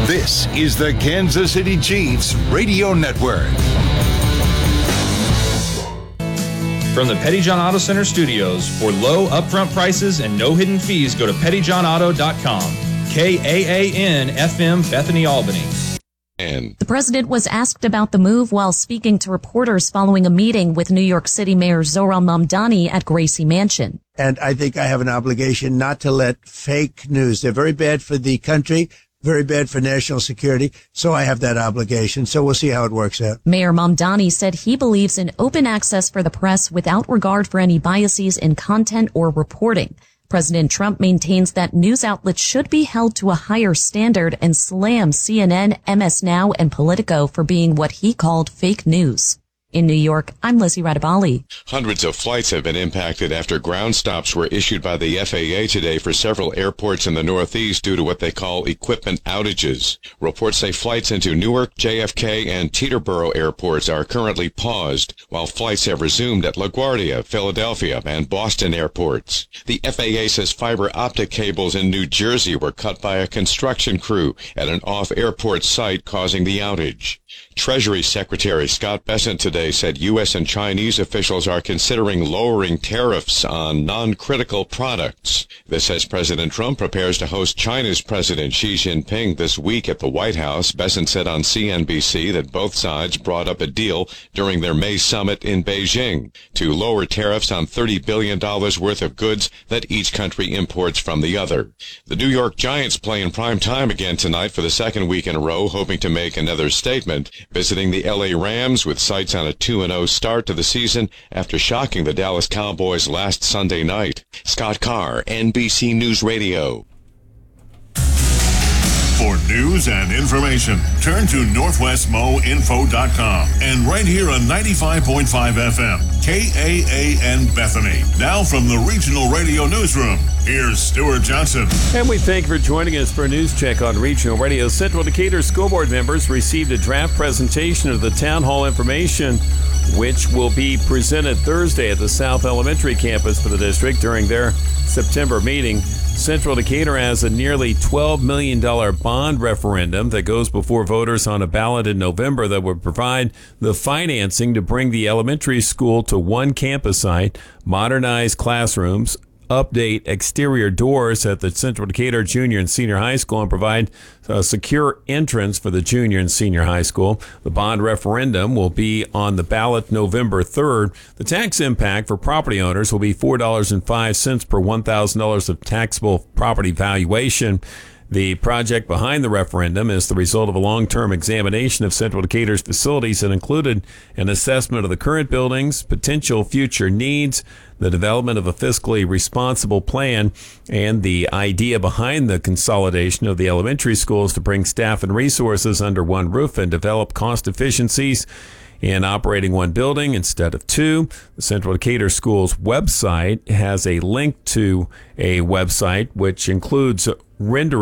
This is the Kansas City Chiefs Radio Network. From the Pettyjohn Auto Center studios, for low upfront prices and no hidden fees, go to pettyjohnauto.com. KAAN FM, Bethany, Albany. The president was asked about the move while speaking to reporters following a meeting with New York City Mayor Zohran Mamdani at Gracie Mansion. And I think I have an obligation not to let fake news. They're very bad for the country, very bad for national security. So I have that obligation. So we'll see how it works out. Mayor Mamdani said he believes in open access for the press without regard for any biases in content or reporting. President Trump maintains that news outlets should be held to a higher standard and slams CNN, MS Now, and Politico for being what he called fake news. In New York, I'm Lizzie Radabali. Hundreds of flights have been impacted after ground stops were issued by the FAA today for several airports in the Northeast due to what they call equipment outages. Reports say flights into Newark, JFK, and Teterboro airports are currently paused, while flights have resumed at LaGuardia, Philadelphia, and Boston airports. The FAA says fiber optic cables in New Jersey were cut by a construction crew at an off-airport site, causing the outage. Treasury Secretary Scott Bessent today said U.S. and Chinese officials are considering lowering tariffs on non-critical products. This as President Trump prepares to host China's President Xi Jinping this week at the White House. Bessent said on CNBC that both sides brought up a deal during their May summit in Beijing to lower tariffs on $30 billion worth of goods that each country imports from the other. The New York Giants play in prime time again tonight for the second week in a row, hoping to make another statement, visiting the L.A. Rams with sights on a 2-0 start to the season after shocking the Dallas Cowboys last Sunday night. Scott Carr, NBC News Radio. For news and information, turn to NorthwestMoInfo.com and right here on 95.5 FM, KAAN Bethany. Now from the Regional Radio Newsroom, here's Stuart Johnson. And we thank you for joining us for a news check on Regional Radio. Central Decatur School Board members received a draft presentation of the Town Hall information, which will be presented Thursday at the South Elementary campus for the district during their September meeting. Central Decatur has a nearly $12 million bond referendum that goes before voters on a ballot in November that would provide the financing to bring the elementary school to one campus site, modernize classrooms, update exterior doors at the Central Decatur Junior and Senior High School, and provide a secure entrance for the junior and senior high school. The bond referendum will be on the ballot November 3rd. The tax impact for property owners will be $4.05 per $1,000 of taxable property valuation. The project behind the referendum is the result of a long-term examination of Central Decatur's facilities that included an assessment of the current buildings, potential future needs, the development of a fiscally responsible plan, and the idea behind the consolidation of the elementary schools to bring staff and resources under one roof and develop cost efficiencies in operating one building instead of two. The Central Decatur Schools website has a link to a website which includes rendering